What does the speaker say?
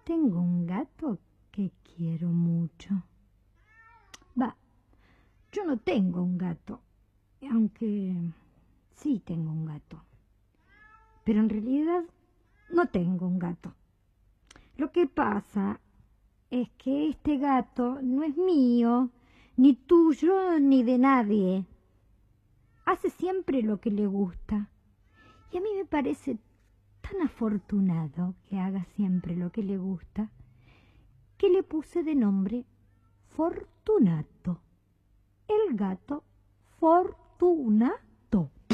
Tengo un gato que quiero mucho. Va, yo no tengo un gato, aunque sí tengo un gato. Pero en realidad no tengo un gato. Lo que pasa es que este gato no es mío, ni tuyo, ni de nadie. Hace siempre lo que le gusta. Y a mí me parece tan afortunado que haga siempre lo que le gusta, que le puse de nombre Fortunato. El gato Fortuna.